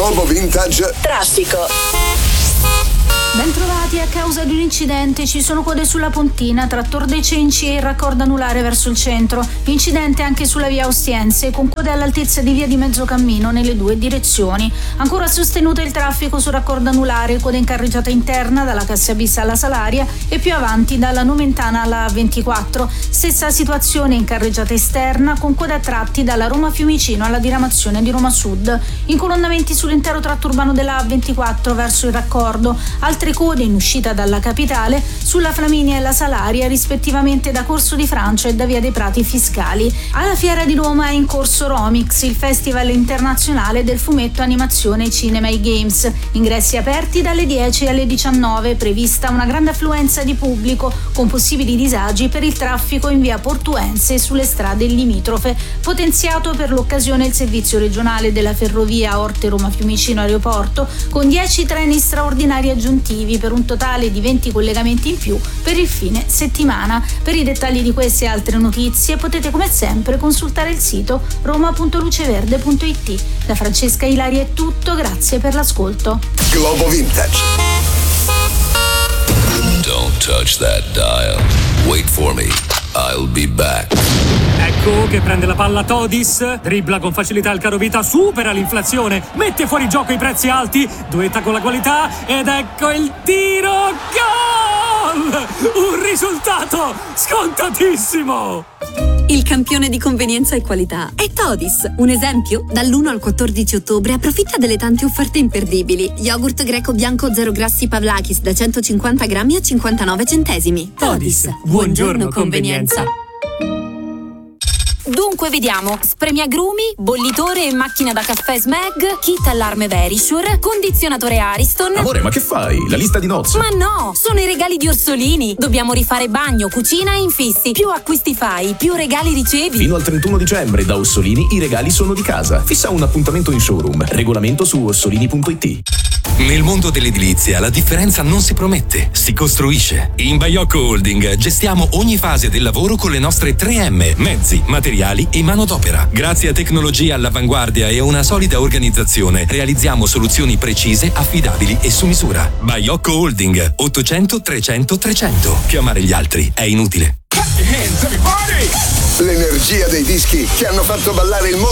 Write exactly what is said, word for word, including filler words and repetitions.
Globo Vintage Traffico. Bentrovati. A causa di un incidente ci sono code sulla Pontina tra Tor dei Cenci e il raccordo anulare verso il centro. Incidente anche sulla via Ostiense con code all'altezza di via di Mezzocammino nelle due direzioni. Ancora sostenuto il traffico sul raccordo anulare, coda in carreggiata interna dalla Cassiabissa alla Salaria e più avanti dalla Nomentana alla A ventiquattro. Stessa situazione in carreggiata esterna con code a tratti dalla Roma Fiumicino alla diramazione di Roma Sud. Incolonnamenti sull'intero tratto urbano della A ventiquattro verso il raccordo. Altre code in uscita dalla capitale sulla Flaminia e la Salaria, rispettivamente da Corso di Francia e da via dei Prati Fiscali. Alla Fiera di Roma è in corso Romix, il festival internazionale del fumetto, animazione, cinema e games. Ingressi aperti dalle dieci alle diciannove, prevista una grande affluenza di pubblico con possibili disagi per il traffico in via Portuense e sulle strade limitrofe. Potenziato per l'occasione il servizio regionale della ferrovia Orte Roma Fiumicino Aeroporto con dieci treni straordinari aggiuntivi per un totale di venti collegamenti in più per il fine settimana. Per i dettagli di queste e altre notizie potete come sempre consultare il sito roma punto luceverde punto it. Da Francesca Ilari è tutto, grazie per l'ascolto. Globo Vintage. Don't touch that dial. Wait for me. I'll be back. Ecco che prende la palla Todis, dribbla con facilità il carovita, supera l'inflazione, mette fuori gioco i prezzi alti, duetta con la qualità ed ecco il tiro, gol! Un risultato scontatissimo! Il campione di convenienza e qualità è Todis. Un esempio? Dall'primo al quattordici ottobre approfitta delle tante offerte imperdibili. Yogurt greco bianco zero grassi Pavlakis da centocinquanta grammi a cinquantanove centesimi. Todis, buongiorno convenienza. Dunque vediamo: spremiagrumi, bollitore e macchina da caffè Smeg, kit allarme Verisure, condizionatore Ariston. Amore, ma che fai? La lista di nozze? Ma no, sono i regali di Orsolini. Dobbiamo rifare bagno, cucina e infissi. Più acquisti fai, più regali ricevi. Fino al trentuno dicembre da Orsolini i regali sono di casa. Fissa un appuntamento in showroom. Regolamento su orsolini punto it. Nel mondo dell'edilizia la differenza non si promette, si costruisce. In Baiocco Holding gestiamo ogni fase del lavoro con le nostre tre M: mezzi, materiali e manodopera. Grazie a tecnologie all'avanguardia e a una solida organizzazione realizziamo soluzioni precise, affidabili e su misura. Baiocco Holding ottocento trecento trecento. Chiamare gli altri è inutile. L'energia dei dischi che hanno fatto ballare il mondo